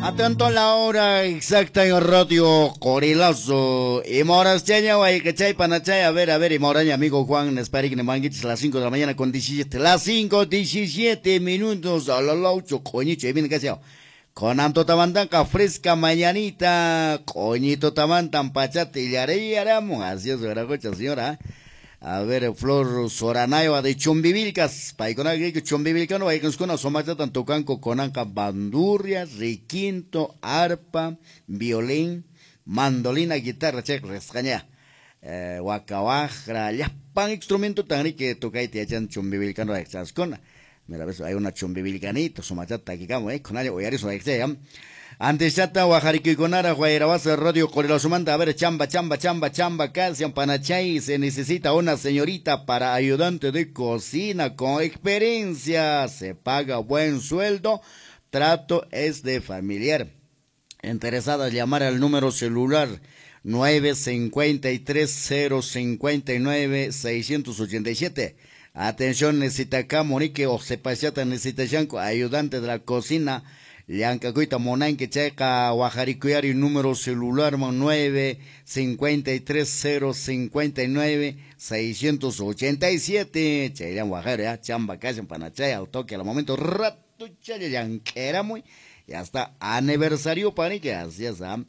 Atento a la hora exacta en Radio Corilazo. Y moras chaña, guay, que chay, panachay. A ver, y moraña, amigo Juan, espera que me manguites a las 5 de la mañana con 17. Las 5:17 minutos a la laucho, coñito, y viene que sea. Con Anto Tamantanca, fresca mañanita, coñito tamantan, pachate, y haremos. Así es, ¿verdad, cocha, señora? A ver, Flor Soranaiva de Chumbivilcas, paikona que Chumbivilcano, vaicos con asomata tanto canco con anca bandurrias, requinto, arpa, violín, mandolina, guitarra, check, rescaña, guacabajra, ya pan instrumento tan que toca y te echan Chumbivilcano de Exascona. Mira, ves, hay una Chumbivilcanito, somachata aquí camo, con algo, y eso exea. Antes chata, Guajarico y Conara, Guairabasa, Radio Corelosumanta, a ver, chamba, calcium, panachay, se necesita una señorita para ayudante de cocina con experiencia, se paga buen sueldo, trato es de familiar. Interesadas llamar al número celular 953-059-687. Atención, necesita acá, Monique, o sepasiata, necesita yanco, ayudante de la cocina. Llancacuita Monán que checa Guajaricuyari número celular 953-059-687. Chayan Guajar, ya, chamba, callan, panachay, al toque, al momento, rato, chayan, que era muy, ya está, aniversario, panique, así es, ¿ah?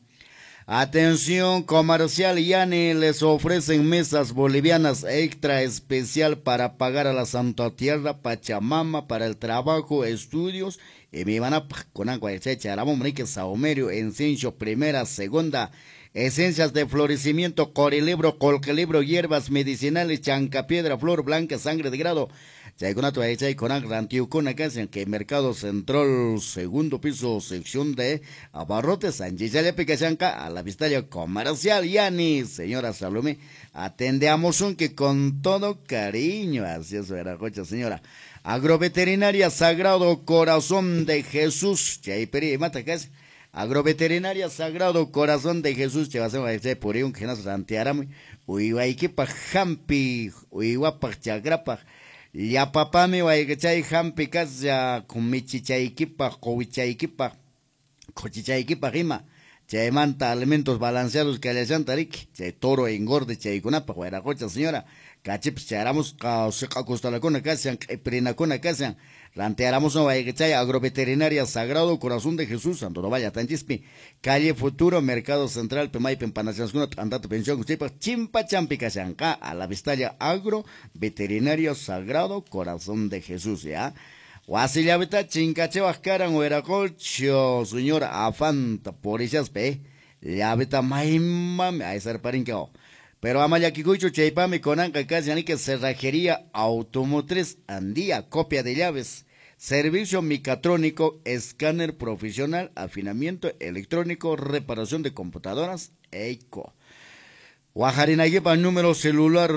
Atención comercial, Yani les ofrecen mesas bolivianas extra especial para pagar a la Santa Tierra Pachamama para el trabajo, estudios y me van a con agua hecha la que saumerio, incienso, primera, segunda, esencias de florecimiento, corilibro, colquelibro, hierbas medicinales, chancapiedra, flor blanca, sangre de grado. Chaikona tuaecha y con rantiucona casi que Mercado Central, segundo piso, sección de abarrotes, Sanchizale Picachanca, a la vistalia comercial, Yani, señora Salomé, atendemos un que con todo cariño, así es, Veracocha, señora. Agroveterinaria Sagrado Corazón de Jesús, Chaiperi, mata casi. Agroveterinaria Sagrado Corazón de Jesús, Chevasema, por ahí un que nos ranteáramos, Uiwaikipa Jampi, Uiwapa Chagrapa. Ya papá me va a echar jampi casa con mi chichaiquipa, covichaiquipa, cochichaiquipa rima. Chay manta alimentos balanceados que le echan tarik, chay toro engorde, chay kunapa, guaracocha señora. Cachips charamos, seca costalacona casa, prinacona casa. Ranteáramos no va a echar agroveterinaria Sagrado Corazón de Jesús, Santo no vaya tan chispi. Calle Futuro, Mercado Central, Pemay, Pempanación, andate pensión, chimpa champi casanca, a la vistalia agro, veterinario Sagrado Corazón de Jesús, ya. Guasillavita, chincache vascaran, hueracolcho, señor, afanta, por esas pe, llavita maima, a ser parinqueo. Pero amayaquicucho, cheipame, conanca, casi que cerrajería automotriz, andía, copia de llaves. Servicio micatrónico, escáner profesional, afinamiento electrónico, reparación de computadoras, EICO. Guajarinaguepa, número celular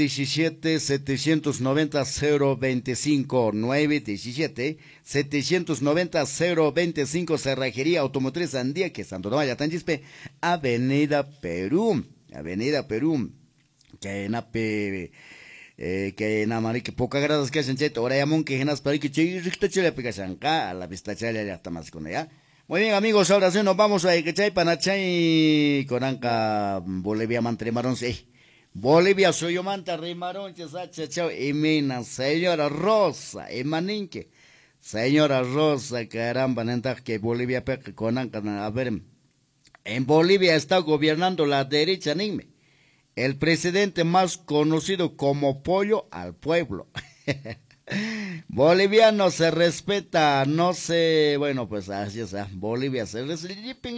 917-790-025, 917-790-025, cerrajería automotriz Andía, que Santo Tomás Tangispe, Avenida Perú, que nape, que namari que poca gradas que hacen cheto, ahora llamón que genas para que chirricta chile picasanca, a la vista chale ya está más con ella. Muy bien, amigos, ahora sí nos vamos a Echay, Panachay, Coranca, Bolivia, Mantrimarón, sí. Bolivia, soy yo, Manta, Rimarón, Chesacha, Chao, y Mina, señora Rosa, Emaninque, señora Rosa, caramba, nenta que Bolivia, Coranca, a ver, en Bolivia está gobernando la derecha, Nime, el presidente más conocido como Pollo al Pueblo. Boliviano se respeta, no sé, bueno, pues así es, Bolivia se respeta,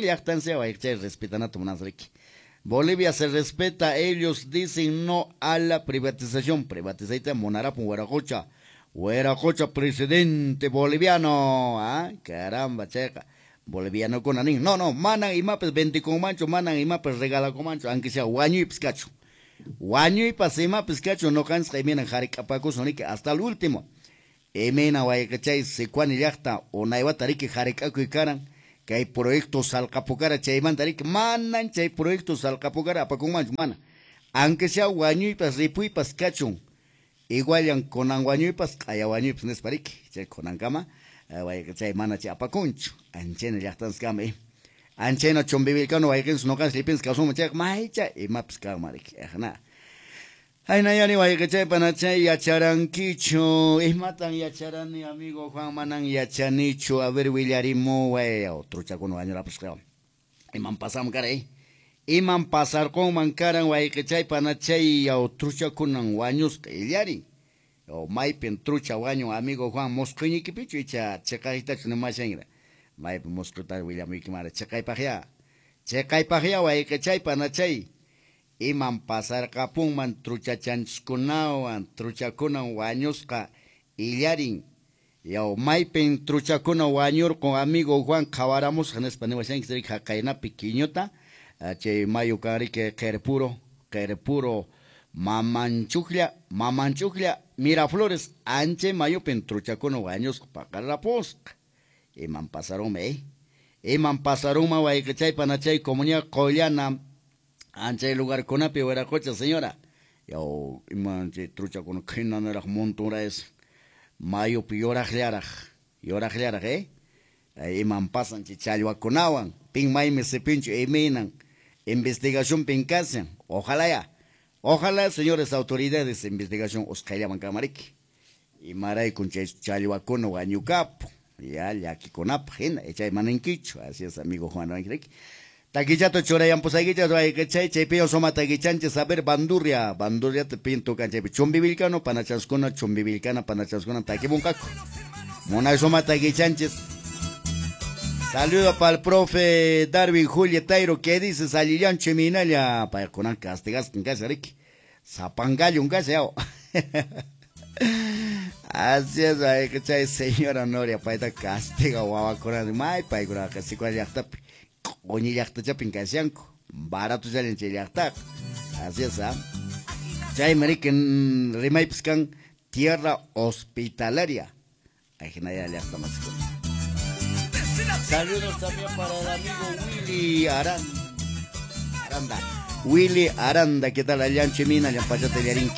Bolivia se respeta, ellos dicen no a la privatización, privatizaita Monarapo, Hueracocha, presidente boliviano, caramba, checa, boliviano con anín, no, manan y mapes 20 con mancho, manan y mapes regala con mancho, aunque sea guaño y piscacho. Guaño y pasema pescacho no cansa y miren jaricapaco sonique hasta el último. Emena guayacachay secuan y yachta o naiva tariki jaricaco y caran que hay proyectos al capocara chayman tarik manan chay proyectos al capocara apacón mancho mana. Aunque sea guaño y pas ripu y pascacho. Igual yan con guaño y pas ayaguaño y pas nespariki chay con ancama. Wayqa chay mana chay apakunchu. Anchena llaqtansqami. Anchena chumbivilcano wayqinsu noqas lipins kasuma chay maycha imapis kaqmariki. Ejna. Haynayani wayqa chay pana chay yacharankichu. Ismatan yacharani amigo Juan manan yachanichu. A ver willarimu way truchakuna wañurapis creo. Iman pasam karay. Iman pasar con mankaran wayqa chay pana chay truchakunan wañusqa illari. O maypen trucha waño amigo Juan mosquiñikipichu icha chekajitachu namashangra. Maype mosquita willamikimara chekaypaqya. Chekaypaqya wayqa chay pana chay. Iman pasar kapunman truchachanchkunawan truchakunan wañusqa illarin. Yaw maypen truchakuna wañur con amigo Juan kawaramus hanespa niwashankisri haqaynapi kiñuta. Chay mayu karike Querpuro mamanchuklla Miraflores anche mayupen truchakuna wañusqa paqarapusqa. Iman pasaronme Iman pasarunma wayqa chay pana chay comunidad qollana anche lugar kunapi weracocha señora. Yaw iman chay truchakuna qhinanaraq montura es mayupi yoraqllaraq iman pasan chay challwakunawan pin maymi sipinchu iminan investigación pincasen. Ojalá, señores autoridades de investigación oscayaman camariki. Y maray con challwakuna wañukapu. Ya, llakikunapa, hina, echay manenkichu. Así es, amigo Juan Rangreki. Taquichato chorayan posaguichas, chay pio soma taquichanches, a ver, bandurria te pinto canche. Chumbivilcano, panachascuna, panachascuna, taquibuncaco. Mona soma taquichanches. Saludo para el profe Darwin Julio Tairo, que dice Salilian Cheminalia, para con castigas en casa, Ricky. Zapangallo, un caseo. Así es, que chay señora Noria, para esta castiga, guava con el mai, para que casi cual yachta, oñi yachta chapin casianco, barato ya en chayachta. Así es, chay meriken rimaipscan tierra hospitalaria. Ay, que nadie le hasta más. Saludos también para el amigo Willy Aranda. Willy Aranda, ¿qué tal allá en Chimina, allá en Pachatelia?